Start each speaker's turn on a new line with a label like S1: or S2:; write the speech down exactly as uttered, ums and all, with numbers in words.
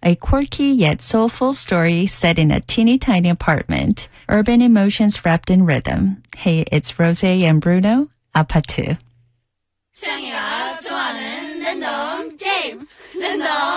S1: A quirky yet soulful story set in a teeny tiny apartment. Urban emotions wrapped in rhythm. Hey, it's Rose and Bruno. 아파트.
S2: 창이가 좋아하는 랜덤 게임 랜덤